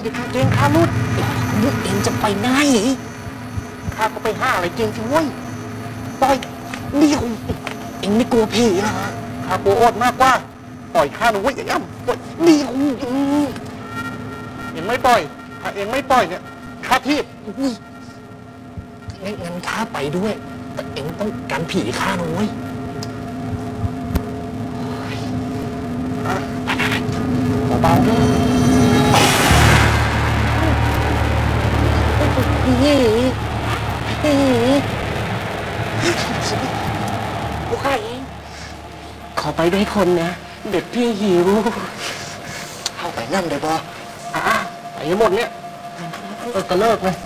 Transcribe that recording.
กางเกงข้าลุดลูกเองจะไปไหนข้าก็ไปห้าอะไรเกงสิเว้ยปล่อยเดี๋ยวเองไม่กลัวผีเหรอข้ากลัวอดมากกว่าปล่อยข้าหนูไว้อย่างย่ำปล่อยเดี๋ยวเองไม่ปล่อยถ้าเองไม่ปล่อยเนี่ยข้าทีบอุ้ยงั้นข้าไปด้วย แต่เองต้องกันผีข้าหน่อยเบาๆด้วยพวกข้าเองขอไปด้วยคนนะเด็กพี่หิวเข้าไปนั่นเลยปะไปให้หมดเนี่ยก็เลิกเลย